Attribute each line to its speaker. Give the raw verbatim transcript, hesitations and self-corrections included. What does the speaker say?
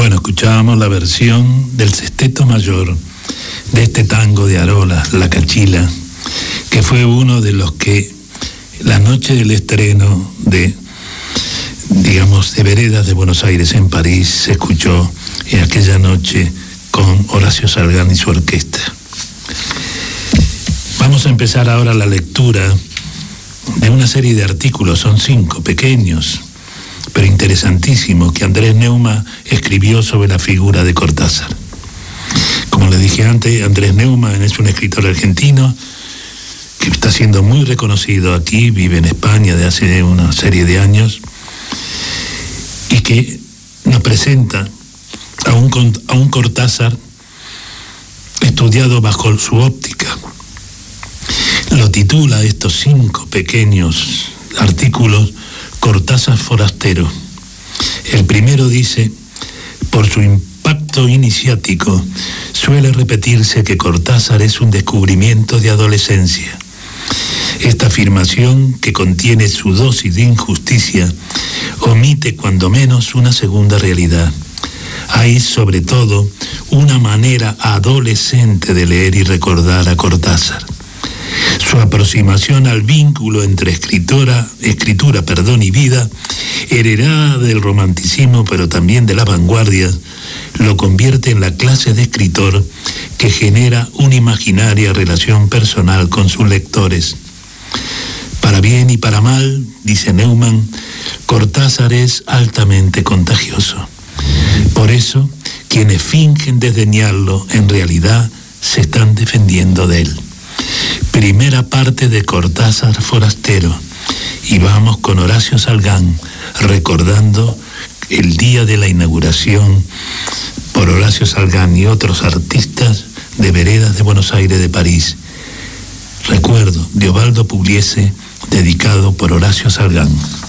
Speaker 1: Bueno, escuchábamos la versión del sexteto mayor de este tango de Arola, La Cachila, que fue uno de los que la noche del estreno de, digamos, de Veredas de Buenos Aires en París se escuchó en aquella noche con Horacio Salgán y su orquesta. Vamos a empezar ahora la lectura de una serie de artículos, son cinco, pequeños, pero interesantísimos, que Andrés Neumann escribió sobre la figura de Cortázar. Como le dije antes, Andrés Neumann es un escritor argentino que está siendo muy reconocido aquí, vive en España de hace una serie de años, y que nos presenta a un, a un Cortázar estudiado bajo su óptica. Lo titula estos cinco pequeños artículos Cortázar forastero. El primero dice: por su impacto iniciático, suele repetirse que Cortázar es un descubrimiento de adolescencia. Esta afirmación, que contiene su dosis de injusticia, omite cuando menos una segunda realidad. Hay, sobre todo, una manera adolescente de leer y recordar a Cortázar. Su aproximación al vínculo entre escritora, escritura perdón, y vida, heredada del romanticismo pero también de la vanguardia, lo convierte en la clase de escritor que genera una imaginaria relación personal con sus lectores. Para bien y para mal, dice Neumann, Cortázar es altamente contagioso. Por eso, quienes fingen desdeñarlo, en realidad se están defendiendo de él. Primera parte de Cortázar forastero, y vamos con Horacio Salgán recordando el día de la inauguración por Horacio Salgán y otros artistas de Veredas de Buenos Aires de París. Recuerdo de Ovaldo Pugliese, dedicado por Horacio Salgán.